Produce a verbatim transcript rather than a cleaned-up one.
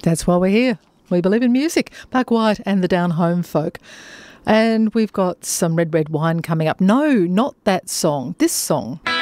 That's why we're here. We believe in music. Buck White and the Down Home Folk. And we've got some Red Red Wine coming up. No, not that song. This song.